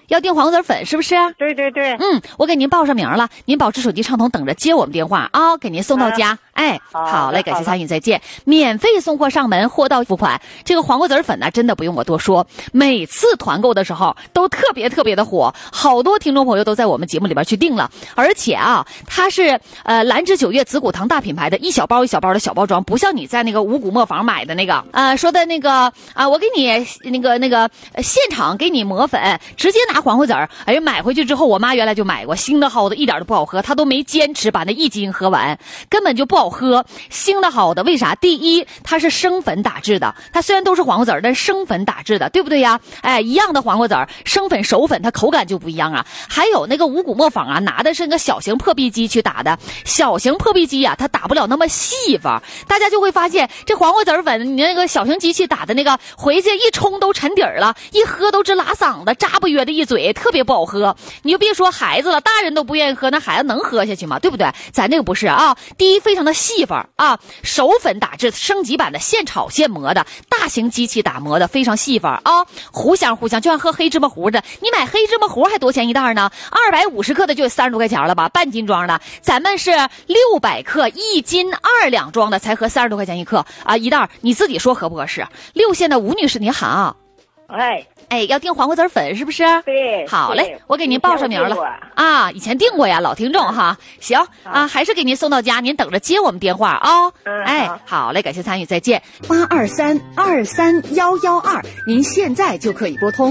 要订黄瓜子粉是不是？ 对对对。 我给您报上名了，您保持手机畅通，等着接我们电话啊，给您送到家。好嘞，感谢参与，再见。免费送货上门，货到付款。这个黄瓜子粉呢，真的不用我多说，每次团购的时候都特别的火，好多听众朋友都在我们节目里边去订了。而且啊，它是兰芝9月紫骨堂大品牌的一小包一小包的小包装，不像你在那个五谷磨坊买的那个说的那个我给你那个现场给你磨粉，直接拿黄瓜籽儿。哎呀，买回去之后，我妈原来就买过，腥的好的一点都不好喝，她都没坚持把那1斤喝完，根本就不好喝。腥的好的，为啥？第一，它是生粉打制的，它虽然都是黄瓜籽儿，但是生粉打制的，对不对呀？一样的黄瓜籽儿，生粉熟粉它口感就不一样啊。还有那个五谷磨坊啊，拿的是那个小型破壁机去打的，小型破壁机啊，它打不了那么细法，大家就会发现这黄瓜籽儿粉，你那个小型机器打的那个，回去一冲都沉底儿了，一喝都直拉嗓子，扎不约的一嘴，特别不好喝。你就别说孩子了，大人都不愿意喝，那孩子能喝下去吗？对不对？咱这个不是啊，第一非常的细法啊，熟粉打制升级版的，现炒现磨的，大型机器打磨的，非常细法啊，糊香，就像喝黑芝麻糊的。你买黑芝麻糊还多钱一袋呢？250克的就30多块钱了吧，半斤装的。咱们是600克1斤2两装的，才合30多块钱一克啊，一袋。你自己说合不合适？6线的吴女士你好。要订黄瓜籽粉是不是？ 对， 好嘞，我给您报上名了啊，以前订过呀，老听众哈。行啊，还是给您送到家，您等着接我们电话啊。好嘞，感谢参与，再见。 823-23112，您现在就可以拨通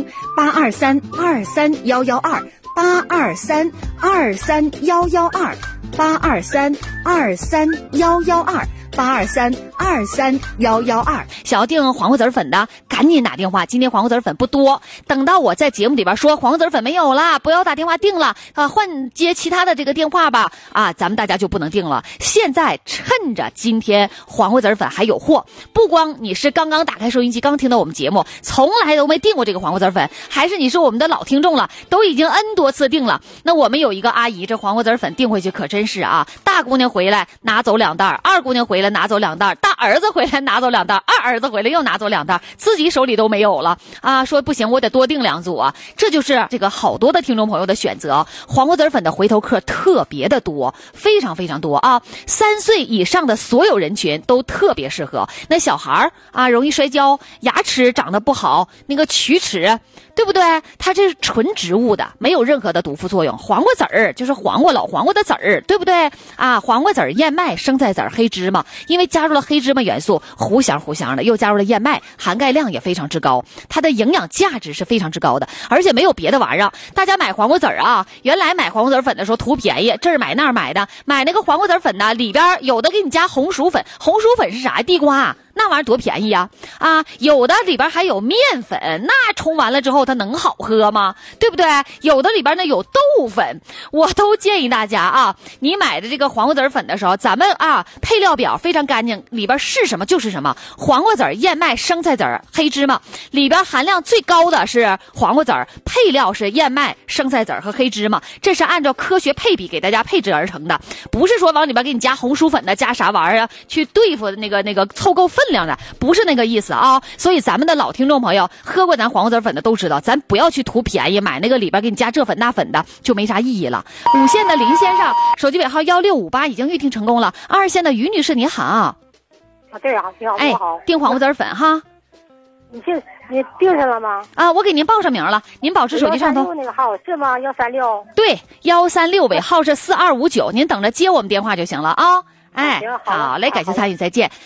823-23112，823-23112，823-23112，823-23112。 想要订黄瓜籽粉的，赶紧打电话。今天黄瓜籽粉不多，等到我在节目里边说黄瓜籽粉没有了，不要打电话订了啊，换接其他的这个电话吧啊，咱们大家就不能订了。现在趁着今天黄瓜籽粉还有货，不光你是刚刚打开收音机，刚听到我们节目，从来都没订过这个黄瓜籽粉，还是你是我们的老听众了，都已经 N 多次订了。那我们有一个阿姨，这黄瓜籽粉订回去可真是啊，大姑娘回来拿走2袋，二姑娘回来拿走2袋，大儿子回来拿走2袋，二儿子回来又拿走2袋，自己手里都没有了啊！说不行，我得多订2组啊！这就是这个好多的听众朋友的选择。黄瓜籽粉的回头客特别的多，非常多啊！3岁以上的所有人群都特别适合。那小孩啊，容易摔跤，牙齿长得不好，那个龋齿，对不对？它这是纯植物的，没有任何的毒副作用。黄瓜籽儿就是老黄瓜的籽儿，对不对啊？黄瓜籽儿、燕麦、生菜籽儿、黑芝麻，因为加入了黑芝麻元素，糊香的，又加入了燕麦，含钙量也非常之高，它的营养价值是非常之高的，而且没有别的玩意儿。大家买黄瓜籽儿啊，原来买黄瓜籽粉的时候图便宜，这儿买那儿买的，买那个黄瓜籽粉呢，里边有的给你加红薯粉，红薯粉是啥？地瓜。那玩意儿多便宜呀！有的里边还有面粉，那冲完了之后它能好喝吗？对不对？有的里边呢有豆粉，我都建议大家啊，你买的这个黄瓜籽粉的时候，咱们配料表非常干净，里边是什么就是什么。黄瓜籽、燕麦、生菜籽、黑芝麻，里边含量最高的是黄瓜籽，配料是燕麦、生菜籽和黑芝麻，这是按照科学配比给大家配置而成的，不是说往里边给你加红薯粉的，加啥玩意儿去对付那个凑够分量的，不是那个意思啊。所以咱们的老听众朋友喝过咱黄瓜籽粉的都知道，咱不要去图便宜，买那个里边给你加这粉那粉的就没啥意义了。5线的林先生，手机尾号1658已经预订成功了。2线的于女士你好。 对啊，你好，你好。 订黄瓜籽粉哈。 你订上了吗？ 我给您报上名了，您保持手机上头。 136那个号是吗？136。 对，136尾号是4259，您等着接我们电话就行了啊。好嘞，感谢参与，再见。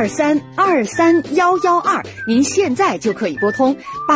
823-23112，您现在就可以拨通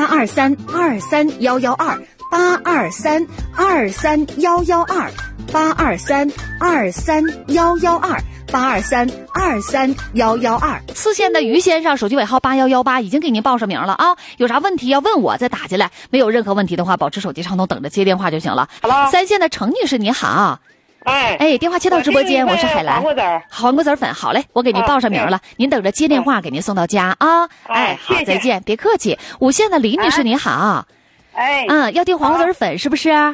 823-23112，823-23112，823-23112，823-23112。 4线的于先生，手机尾号8118，已经给您报上名了啊。有啥问题要问我，再打进来。没有任何问题的话，保持手机畅通，等着接电话就行了。3线的程女士，你好。电话接到直播间，我是海兰。黄瓜籽粉，好嘞，我给您报上名了，您等着接电话，给您送到家啊。好，再见，别客气。5线的李女士，你好。要订黄瓜籽粉是不是？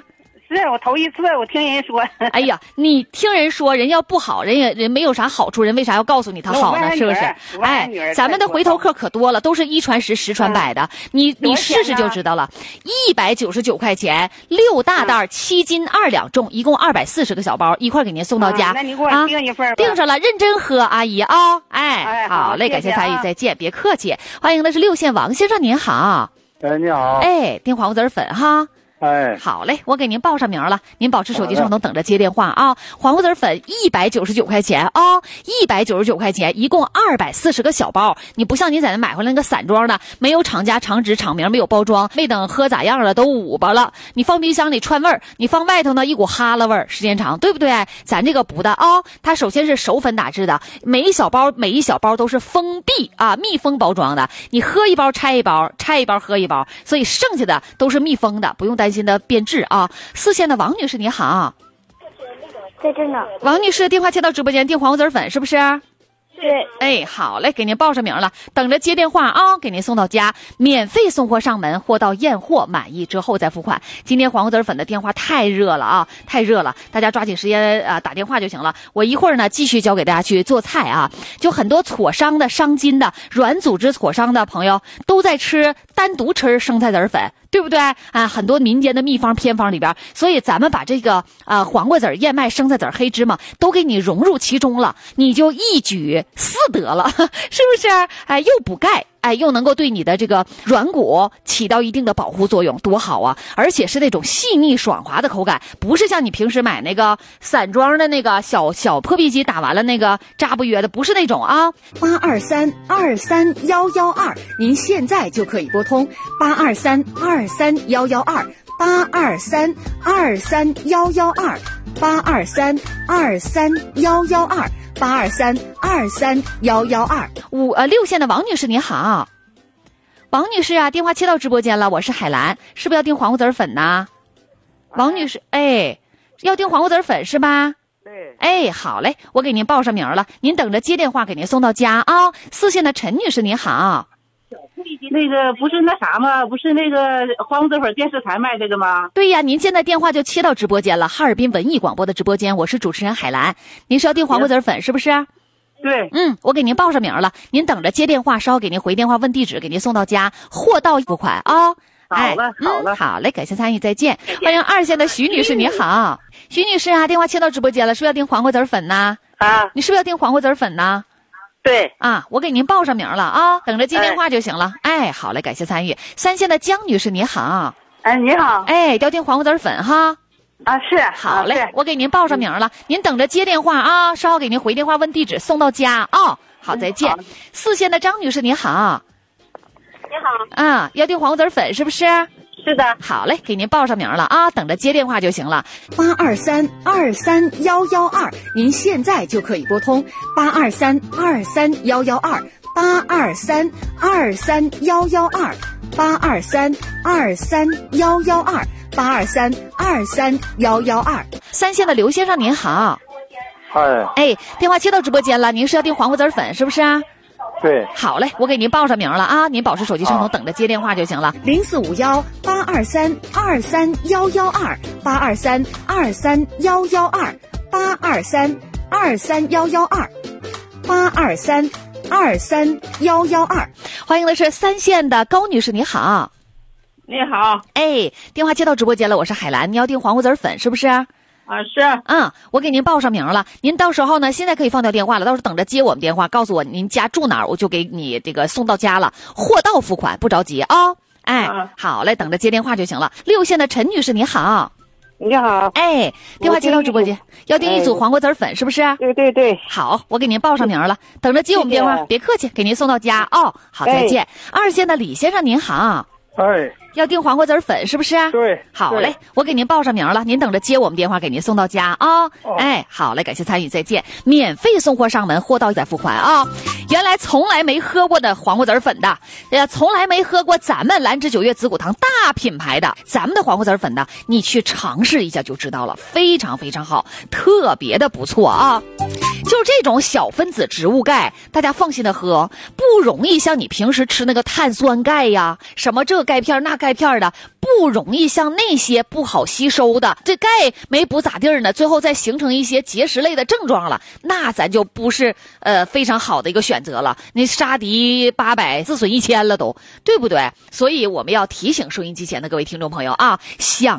是我头一次我听人说。 哎呀，你听人说人要不好，人没有啥好处，人为啥要告诉你他好呢？是不是？哎，咱们的回头客可多了，都是1传10，10传100的。你试试就知道了。199块钱，6大袋，7斤2两重，一共240个小包，一块给您送到家。 那您给我订一份吧。 订上了，认真喝，阿姨啊！哎，好嘞，感谢参与，再见，别客气。欢迎的是6线王先生，您好。 哎，你好。 哎，订黄瓜子粉哈。 哎， 好嘞，我给您报上名了，您保持手机上等着接电话啊。黄瓜子粉199块钱啊，199块钱，一共240个小包。你不像您在那买回来那个散装的，没有厂家、厂址、厂名，没有包装，没等喝咋样了都捂巴了。你放冰箱里串味儿，你放外头呢一股哈喇味儿，时间长，对不对？咱这个不的啊，它首先是手粉打制的，每一小包都是封闭啊，密封包装的。你喝一包拆一包，拆一包喝一包，所以剩下的都是密封的，不用担心的变质啊。4线的王女士你好。 在这呢。 王女士，电话接到直播间，订黄瓜子粉是不是？ 对。 哎，好嘞，给您报上名了，等着接电话啊，给您送到家，免费送货上门，货到验货满意之后再付款。今天黄瓜子粉的电话太热了啊，太热了，大家抓紧时间打电话就行了。我一会儿呢继续教给大家去做菜啊。就很多挫伤的、伤筋的、软组织挫伤的朋友都在单独吃生菜籽粉，对不对啊？很多民间的秘方偏方里边，所以咱们把这个黄瓜籽、燕麦、生菜籽、黑芝麻都给你融入其中了，你就一举4得了，是不是？哎，又补钙，哎，又能够对你的这个软骨起到一定的保护作用，多好啊！而且是那种细腻爽滑的口感，不是像你平时买那个散装的那个小破壁机打完了那个扎不约的，不是那种啊。 823-23112，您现在就可以拨通823-23112，823-23112，823-23112，823-23112。 6线的王女士你好。王女士啊，电话切到直播间了，我是海兰，是不是要订黄瓜子粉呢？王女士，哎，要订黄瓜子粉是吧？ 对。 哎，好嘞，我给您报上名了，您等着接电话给您送到家啊。4线的陈女士你好。 那个不是那啥吗？不是那个黄瓜子粉电视台卖这个吗？ 对呀，您现在电话就切到直播间了，哈尔滨文艺广播的直播间，我是主持人海兰。您是要订黄瓜子粉是不是？ 对。 我给您报上名了，您等着接电话，稍后给您回电话问地址，给您送到家，货到付款啊。 好了，好了， 好嘞，感谢参与，再见。欢迎2线的徐女士你好。徐女士啊，电话切到直播间了，是不是要订黄瓜子粉呢？ 啊， 你是不是要订黄瓜子粉呢？ 对啊，我给您报上名了啊，等着接电话就行了。哎，好嘞，感谢参与。3线的江女士你好。 哎，你好。 哎，要订黄瓜子粉哈。 啊，是。 好嘞， 是我给您报上名了，您等着接电话啊，稍后给您回电话问地址，送到家啊。好，再见。4线的张女士你好。 你好。 啊，要订黄瓜子粉是不是？ 是的。 好嘞，给您报上名了啊，等着接电话就行了。 823-23112，您现在就可以拨通823-23112，823-23112，823-23112，823-23112。 3线的刘先生您好。哎，电话接到直播间了，您是要订黄瓜子粉是不是啊？ 对。 好嘞，我给您报上名了啊，您保持手机上头等着接电话就行了。 0451823-23112，823-23112，823-23112，823-23112。 欢迎的是3线的高女士你好。 你好。 哎，电话接到直播间了，我是海兰，你要订黄瓜子粉是不是？ 啊，是。 我给您报上名了，您到时候呢，现在可以放掉电话了，到时候等着接我们电话，告诉我您家住哪儿，我就给你这个送到家了，货到付款，不着急啊。哎，好嘞，等着接电话就行了。6线的陈女士你好。 你好。 哎，电话接到直播间，要订一组黄瓜子粉是不是？ 对对对。 好，我给您报上名了，等着接我们电话，别客气，给您送到家哦。好，再见。2线的李先生您好。 哎， 要订黄瓜子粉是不是？ 对。 好嘞，我给您报上名了，您等着接我们电话，给您送到家啊。哎，好嘞，感谢参与，再见。免费送货上门，货到再付款啊。原来从来没喝过的黄瓜子粉的，从来没喝过咱们兰芝9月紫骨汤大品牌的咱们的黄瓜子粉的，你去尝试一下就知道了，非常非常好，特别的不错啊。 就这种小分子植物钙，大家放心的喝，不容易像你平时吃那个碳酸钙呀，什么这钙片那钙片的，不容易像那些不好吸收的，这钙没补咋地呢，最后再形成一些结石类的症状了，那咱就不是非常好的一个选择了。那杀敌800，自损1000了都，对不对？所以我们要提醒收音机前的各位听众朋友啊，想